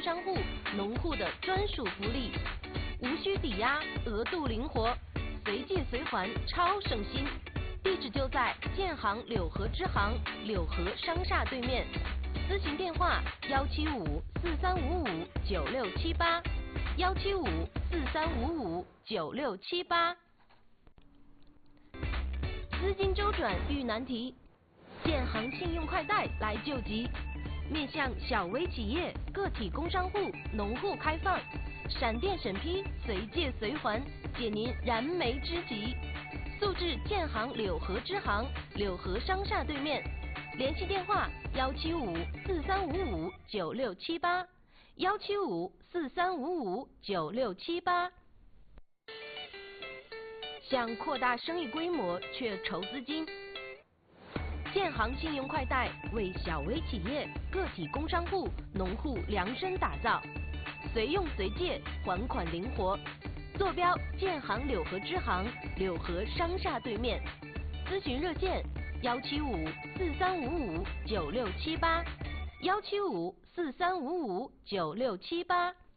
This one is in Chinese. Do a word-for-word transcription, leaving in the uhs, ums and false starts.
工商户、农户的专属福利，无需抵押，额度灵活，随借随还，超省心。地址就在建行柳河支行柳河商厦对面，咨询电话幺七五四三五五九六七八，幺七五四三五五九六七八。资金周转遇难题，建行信用快贷来救急。面向小微企业、个体工商户、农户开放，闪电审批，随借随还，解您燃眉之急。速至建行柳河支行柳河商厦对面，联系电话幺七五四三五五九六七八，幺七五四三五五九六七八。想扩大生意规模却筹资金，建行信用快贷为小微企业、个体工商户、农户量身打造，随用随借，还款灵活。坐标建行柳河支行柳河商厦对面，咨询热线幺七五四三五五九六七八，幺七五四三五五九六七八。